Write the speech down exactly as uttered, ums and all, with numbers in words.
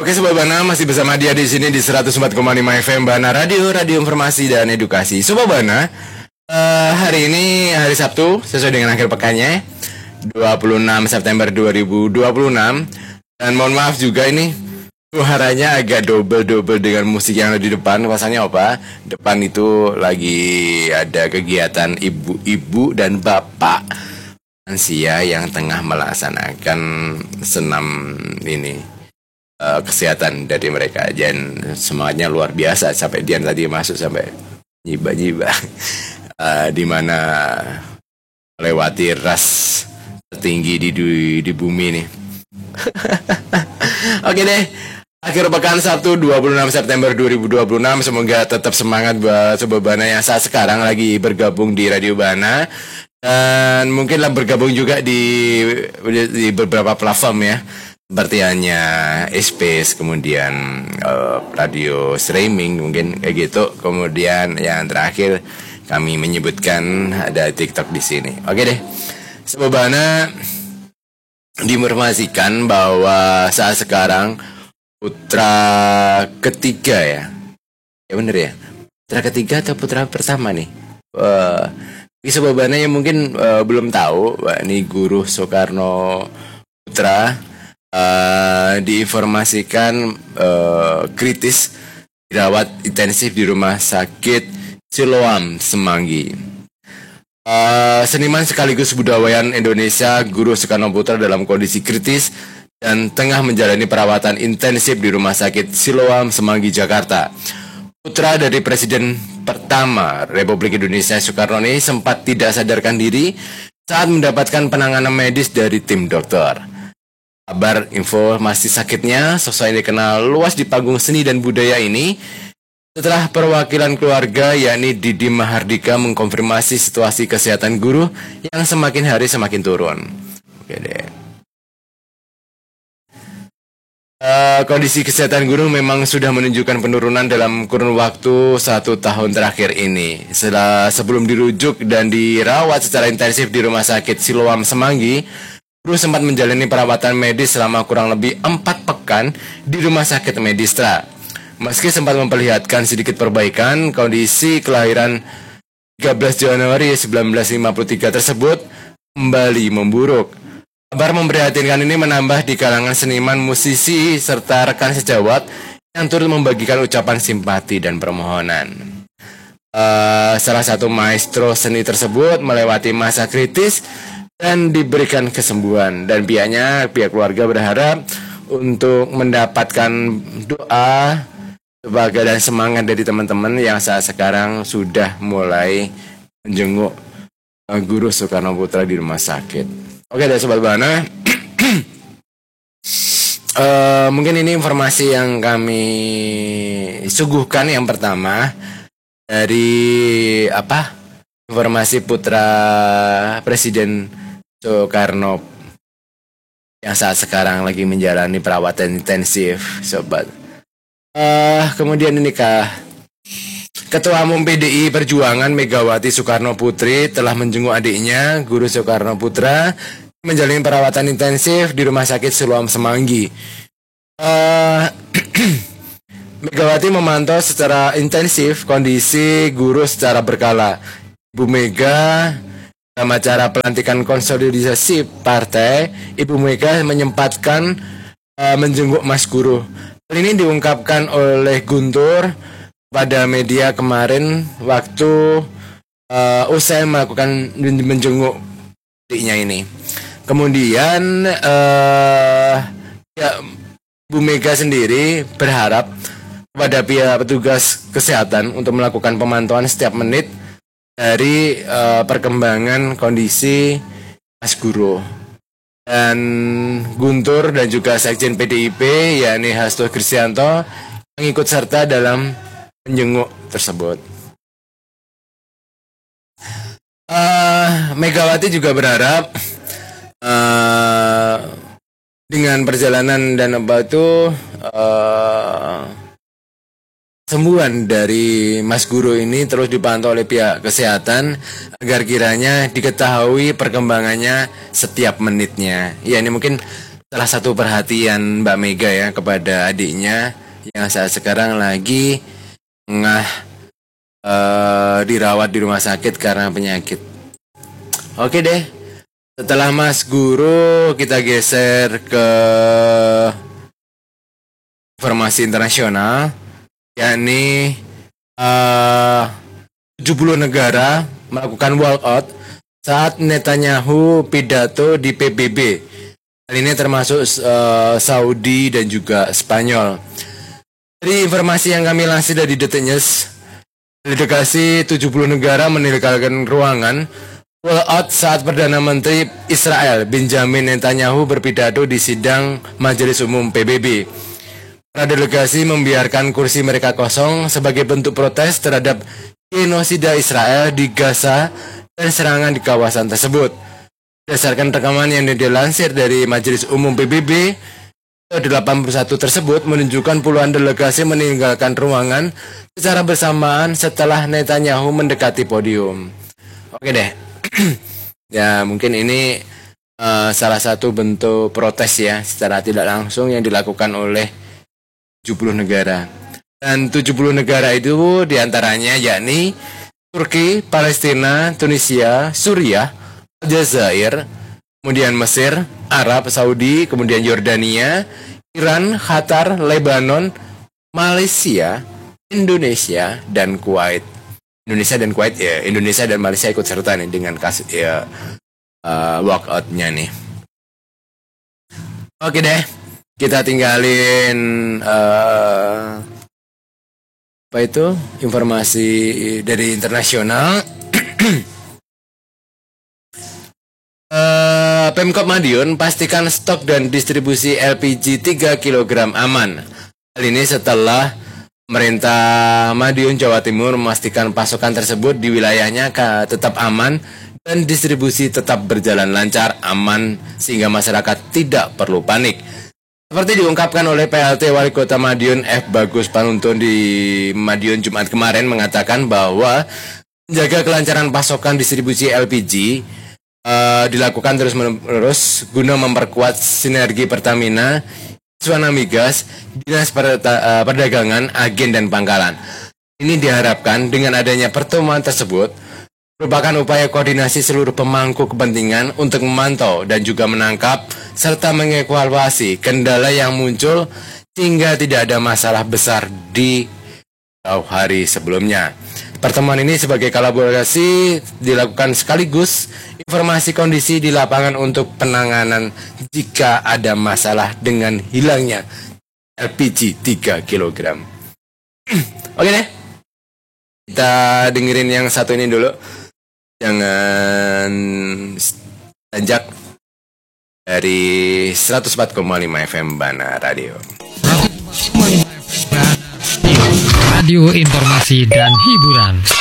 Oke Sobat Bana, masih bersama dia di sini di seratus empat koma lima F M Bana Radio, radio informasi dan edukasi. Sobat Bana, uh, hari ini hari Sabtu sesuai dengan akhir pekannya, dua puluh enam September dua ribu dua puluh enam. Dan mohon maaf juga ini suaranya agak double-double dengan musik yang ada di depan. Pasalnya apa? Depan itu lagi ada kegiatan ibu-ibu dan bapak lansia yang tengah melaksanakan senam ini. Uh, kesehatan dari mereka, dan semangatnya luar biasa sampai Dian tadi masuk sampai nyiba-nyiba uh, di mana melewati ras tertinggi di di, di bumi nih. Oke deh, akhir pekan Sabtu dua puluh enam September dua ribu dua puluh enam, semoga tetap semangat buat Sobat Bana yang saat sekarang lagi bergabung di Radio Bana, dan mungkinlah bergabung juga di di beberapa platform ya. Seperti hanya Space, kemudian uh, radio streaming mungkin kayak gitu. Kemudian yang terakhir kami menyebutkan ada TikTok di sini. Oke deh, Sobat Bana, diinformasikan bahwa saat sekarang putra ketiga ya, ya bener ya, putra ketiga atau putra pertama nih? Uh, Sobat Bana yang mungkin uh, belum tahu, ini Guru Soekarno Putra. Uh, diinformasikan uh, kritis dirawat intensif di rumah sakit Siloam Semanggi. Uh, seniman sekaligus budayawan Indonesia Guru Soekarno Putra dalam kondisi kritis dan tengah menjalani perawatan intensif di rumah sakit Siloam Semanggi, Jakarta. Putra dari Presiden pertama Republik Indonesia Soekarno ini sempat tidak sadarkan diri saat mendapatkan penanganan medis dari tim dokter. Kabar informasi sakitnya, sosok yang dikenal luas di panggung seni dan budaya ini setelah perwakilan keluarga yakni Didi Mahardika mengkonfirmasi situasi kesehatan guru yang semakin hari semakin turun. Oke deh. Uh, kondisi kesehatan guru memang sudah menunjukkan penurunan dalam kurun waktu satu tahun terakhir ini. Setelah sebelum dirujuk dan dirawat secara intensif di rumah sakit Siloam Semanggi, Guru sempat menjalani perawatan medis selama kurang lebih empat pekan di Rumah Sakit Medistra. Meski sempat memperlihatkan sedikit perbaikan, kondisi kelahiran tiga belas Januari seribu sembilan ratus lima puluh tiga tersebut kembali memburuk. Kabar memprihatinkan ini menambah di kalangan seniman, musisi, serta rekan sejawat yang turut membagikan ucapan simpati dan permohonan. Uh, salah satu maestro seni tersebut melewati masa kritis dan diberikan kesembuhan, dan pihaknya, pihak keluarga berharap untuk mendapatkan doa sebagai dan semangat dari teman-teman yang saat sekarang sudah mulai menjenguk Guru Soekarno Putra di rumah sakit. Oke deh Sobat Bana, uh, mungkin ini informasi yang kami suguhkan yang pertama dari apa? Informasi putra Presiden Soekarno yang saat sekarang lagi menjalani perawatan intensif, Sobat. Uh, kemudian ini kah, Ketua Umum P D I Perjuangan Megawati Soekarno Putri telah menjenguk adiknya Guru Soekarno Putra menjalani perawatan intensif di Rumah Sakit Siloam Semanggi. Uh, Megawati memantau secara intensif kondisi guru secara berkala. Ibu Mega dalam acara pelantikan konsolidasi partai, Ibu Mega menyempatkan uh, menjenguk Mas Guru. Hal ini diungkapkan oleh Guntur pada media kemarin waktu uh, usai melakukan menjenguk adiknya ini. Kemudian uh, ya, Ibu Mega sendiri berharap kepada pihak petugas kesehatan untuk melakukan pemantauan setiap menit dari uh, perkembangan kondisi Mas Guru. Dan Guntur dan juga Sekjen P D I P yakni Hasto Kristianto yang ikut serta dalam menjenguk tersebut. uh, Megawati juga berharap uh, dengan perjalanan dan apa itu uh, sembuhan dari Mas Guru ini terus dipantau oleh pihak kesehatan agar kiranya diketahui perkembangannya setiap menitnya. Ya ini mungkin salah satu perhatian Mbak Mega ya kepada adiknya yang saat sekarang lagi tengah uh, dirawat di rumah sakit karena penyakit. Oke deh, setelah Mas Guru kita geser ke informasi internasional, yakni uh, tujuh puluh negara melakukan walkout saat Netanyahu pidato di P B B. Hal ini termasuk uh, Saudi dan juga Spanyol. Dari informasi yang kami lansir dari Detik News, delegasi tujuh puluh negara meninggalkan ruangan walkout saat Perdana Menteri Israel Benjamin Netanyahu berpidato di sidang Majelis Umum P B B. Para delegasi membiarkan kursi mereka kosong sebagai bentuk protes terhadap genosida Israel di Gaza dan serangan di kawasan tersebut. Berdasarkan rekaman yang dilansir dari Majelis Umum P B B, delapan puluh satu tersebut menunjukkan puluhan delegasi meninggalkan ruangan secara bersamaan setelah Netanyahu mendekati podium. Oke deh, ya mungkin ini uh, salah satu bentuk protes ya secara tidak langsung yang dilakukan oleh tujuh puluh negara. Dan tujuh puluh negara itu diantaranya yakni Turki, Palestina, Tunisia, Suriah, Aljazair, kemudian Mesir, Arab Saudi, kemudian Yordania, Iran, Qatar, Lebanon, Malaysia, Indonesia, dan Kuwait. Indonesia dan Kuwait ya, Indonesia dan Malaysia ikut serta nih dengan kasus ya uh, walkout-nya nih. Oke deh, kita tinggalin uh, apa itu informasi dari internasional. Uh, Pemkab Madiun pastikan stok dan distribusi L P G tiga kilogram aman. Hal ini setelah pemerintah Madiun Jawa Timur memastikan pasokan tersebut di wilayahnya tetap aman dan distribusi tetap berjalan lancar, aman sehingga masyarakat tidak perlu panik. Seperti diungkapkan oleh P L T Wali Kota Madiun F. Bagus Panuntun di Madiun Jumat kemarin mengatakan bahwa menjaga kelancaran pasokan distribusi L P G Uh, dilakukan terus-menerus guna memperkuat sinergi Pertamina, Iswana Migas, Dinas Perta- uh, Perdagangan, Agen dan Pangkalan. Ini diharapkan dengan adanya pertemuan tersebut merupakan upaya koordinasi seluruh pemangku kepentingan untuk memantau dan juga menangkap serta mengevaluasi kendala yang muncul sehingga tidak ada masalah besar di jauh hari sebelumnya. Pertemuan ini sebagai kolaborasi dilakukan sekaligus informasi kondisi di lapangan untuk penanganan jika ada masalah dengan hilangnya L P G tiga kilogram. Oke deh, kita dengerin yang satu ini dulu. Jangan tanjak dari seratus empat koma lima F M Bana Radio. Radio informasi dan hiburan.